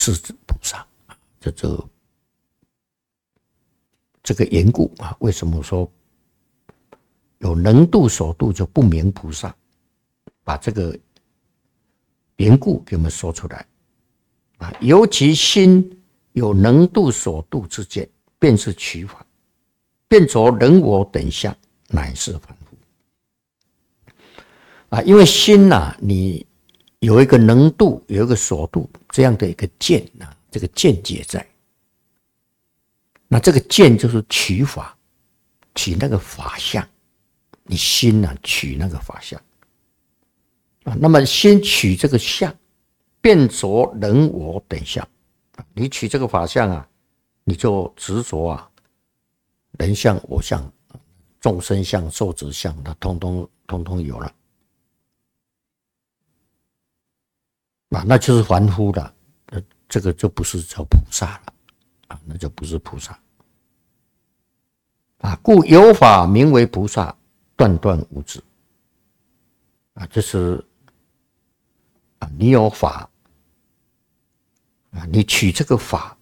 是指菩萨。这个缘故啊，为什么说有能度所度就不名菩萨？把这个缘故给我们说出来啊。尤其心有能度所度之见，便是取法，变着人我等相，乃是凡夫啊。因为心啊，你有一个能度，有一个所度这样的一个见啊，这个见解在。那这个见就是取法，取那个法相，你心啊取那个法相啊。那么先取这个相，变着人我等相，你取这个法相啊，你就执着啊，人相、我相、众生相、寿者相，它通通有了啊，那就是凡夫了。这个就不是叫菩萨了啊，那就不是菩萨啊。故有法名为菩萨，断断无止啊。这是啊，你有法啊，你取这个法，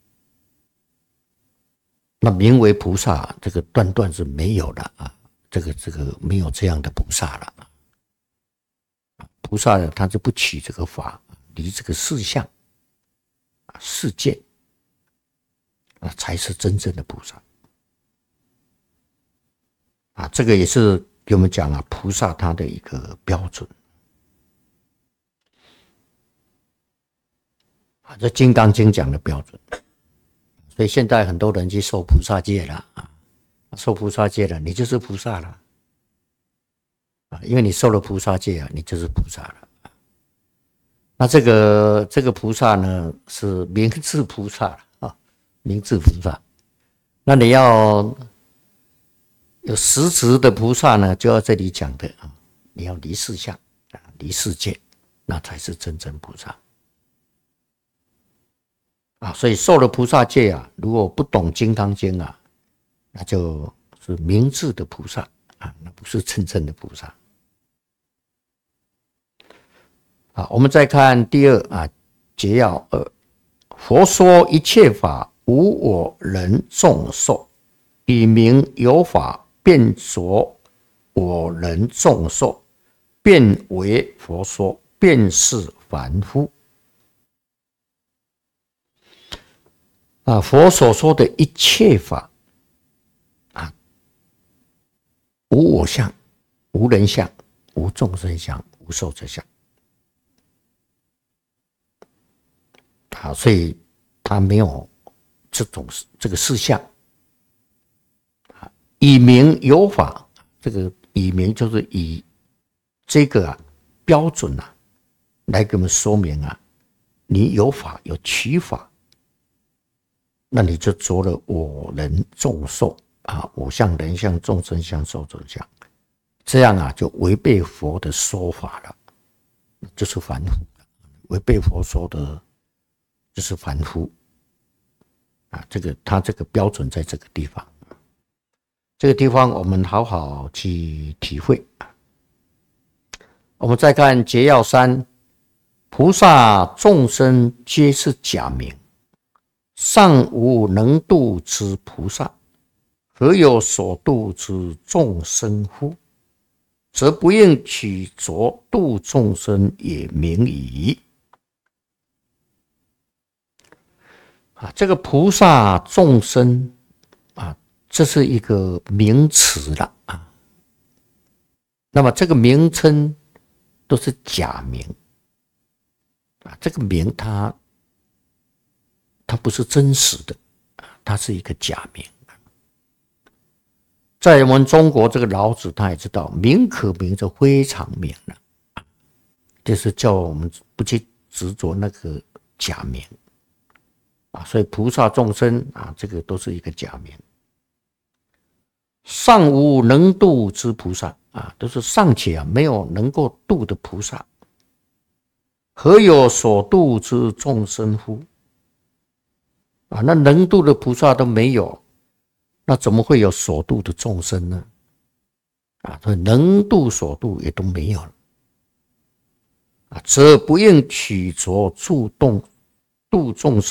那名为菩萨，这个断断是没有的啊。这个没有这样的菩萨了。菩萨呢，他就不取这个法，离这个事相、世界，才是真正的菩萨啊。这个也是给我们讲了菩萨他的一个标准啊，这《金刚经》讲的标准。所以现在很多人去受菩萨戒了啊，受菩萨戒了，你就是菩萨了啊，因为你受了菩萨戒啊，你就是菩萨了。那这个菩萨呢，是明智菩萨啊，明智菩萨。那你要有实质的菩萨呢，就要这里讲的啊，你要离事相啊，离世界，那才是真正菩萨啊。所以受了菩萨戒啊，如果不懂《金刚经》啊，那就是明智的菩萨啊，那不是真正的菩萨。啊，我们再看第二啊，结要二，佛说一切法无我人众寿，以名有法，变着我人众寿，变为佛说，便是凡夫。啊，佛所说的一切法啊，无我相，无人相，无众生相，无寿者相。啊，所以他没有这个事项啊。以名有法，这个以名就是以这个标准来给我们说明啊，你有法有取法，那你就着了我人众寿啊，我相、人相、众生相、寿者相，这样啊就违背佛的说法了，就是凡夫，违背佛说的。就是凡夫啊，他这个标准在这个地方，这个地方我们好好去体会。我们再看结要三，菩萨众生皆是假名，尚无能度之菩萨，何有所度之众生乎？则不应取着度众生也名矣。啊，这个菩萨众生啊，这是一个名词了啊。那么这个名称都是假名啊，这个名它不是真实的啊，它是一个假名。在我们中国，这个老子他也知道，名可名就非常名了，就是叫我们不去执着那个假名。啊，所以菩萨众生啊，这个都是一个假名。尚无能度之菩萨啊，都是尚且啊没有能够度的菩萨。何有所度之众生乎？啊，那能度的菩萨都没有，那怎么会有所度的众生呢？啊，所以能度所度也都没有了。啊，则不应取着度众生。